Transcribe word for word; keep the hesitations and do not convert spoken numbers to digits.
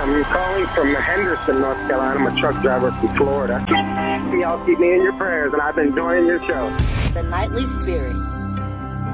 I'm calling from Henderson, North Carolina. I'm a truck driver from Florida. Y'all keep me in your prayers, and I've been enjoying your show. The Nightly Spirit.